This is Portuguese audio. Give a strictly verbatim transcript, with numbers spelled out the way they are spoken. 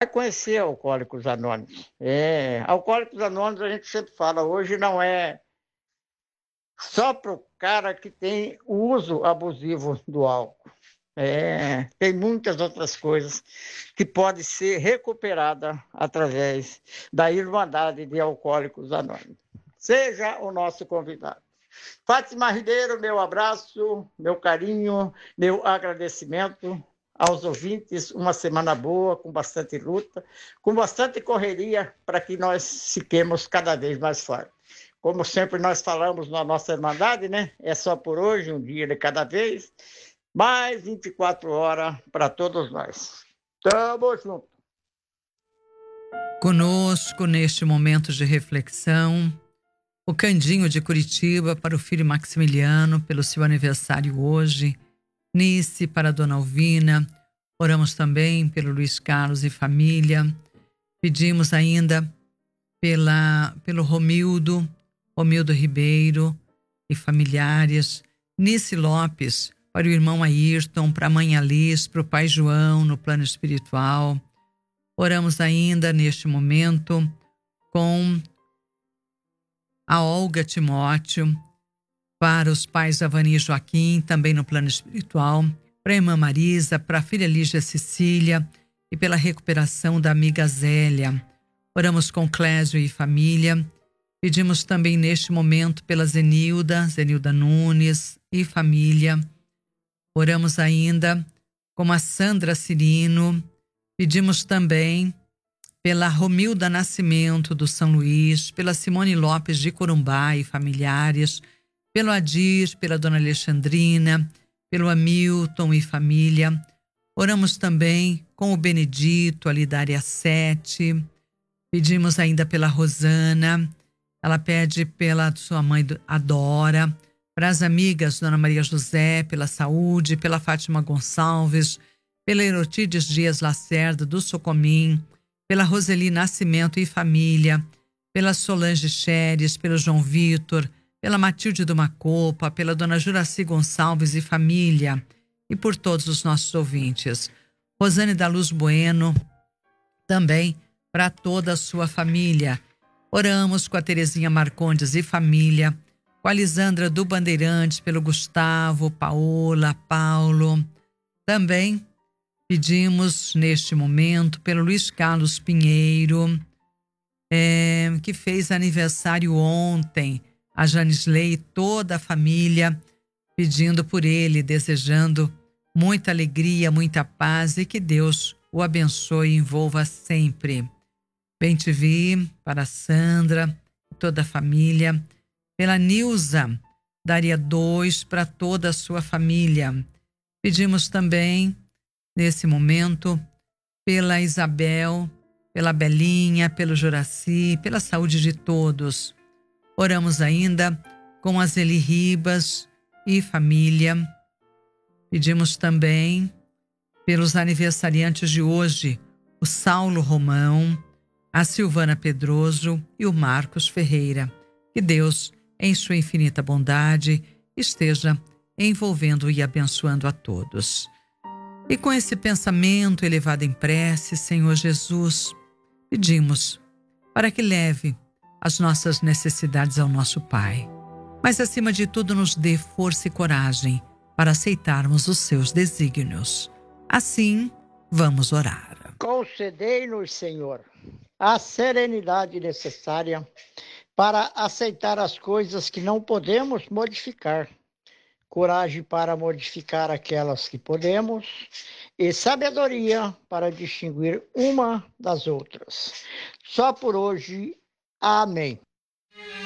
conhecer Alcoólicos Anônimos. É, Alcoólicos Anônimos, a gente sempre fala, hoje não é só para o cara que tem o uso abusivo do álcool. É, tem muitas outras coisas que podem ser recuperadas através da Irmandade de Alcoólicos Anônimos. Seja o nosso convidado. Fátima Ribeiro, meu abraço, meu carinho, meu agradecimento aos ouvintes. Uma semana boa, com bastante luta, com bastante correria, para que nós fiquemos cada vez mais fortes. Como sempre nós falamos na nossa Irmandade, né? É só por hoje, um dia de cada vez. Mais vinte e quatro horas para todos nós. Tamo junto. Conosco, neste momento de reflexão, o Candinho de Curitiba para o filho Maximiliano, pelo seu aniversário hoje. Nice para a Dona Alvina. Oramos também pelo Luiz Carlos e família. Pedimos ainda pela, pelo Romildo, Romildo Ribeiro e familiares. Nice Lopes para o irmão Ayrton, para a mãe Alice, para o pai João no plano espiritual. Oramos ainda neste momento com a Olga Timóteo, para os pais Avani e Joaquim, também no plano espiritual, para a irmã Marisa, para a filha Lígia Cecília e pela recuperação da amiga Zélia. Oramos com Clésio e família. Pedimos também neste momento pela Zenilda, Zenilda Nunes e família. Oramos ainda com a Sandra Cirino. Pedimos também pela Romilda Nascimento do São Luís, pela Simone Lopes de Corumbá e familiares, pelo Adir, pela Dona Alexandrina, pelo Hamilton e família. Oramos também com o Benedito, ali da área sete. Pedimos ainda pela Rosana. Ela pede pela sua mãe Adora, para as amigas Dona Maria José, pela saúde, pela Fátima Gonçalves, pela Erotides Dias Lacerda do Socomim, pela Roseli Nascimento e família, pela Solange Xeres, pelo João Vitor, pela Matilde do Macopa, pela Dona Juraci Gonçalves e família, e por todos os nossos ouvintes. Rosane da Luz Bueno, também para toda a sua família. Oramos com a Terezinha Marcondes e família, com a Lisandra do Bandeirantes, pelo Gustavo, Paola, Paulo. Também pedimos neste momento pelo Luiz Carlos Pinheiro, é, que fez aniversário ontem, a Janisley e toda a família, pedindo por ele, desejando muita alegria, muita paz e que Deus o abençoe e envolva sempre. Bem-te vi para a Sandra e toda a família, pela Nilza, daria dois para toda a sua família. Pedimos também, nesse momento, pela Isabel, pela Belinha, pelo Juraci, pela saúde de todos. Oramos ainda com a Zeli Ribas e família. Pedimos também pelos aniversariantes de hoje, o Saulo Romão, a Silvana Pedroso e o Marcos Ferreira. Que Deus, em sua infinita bondade, esteja envolvendo e abençoando a todos. E com esse pensamento elevado em prece, Senhor Jesus, pedimos para que leve as nossas necessidades ao nosso Pai, mas acima de tudo nos dê força e coragem para aceitarmos os seus desígnios. Assim, vamos orar. Concedei-nos, Senhor, a serenidade necessária para aceitar as coisas que não podemos modificar, coragem para modificar aquelas que podemos e sabedoria para distinguir uma das outras. Só por hoje. Amém.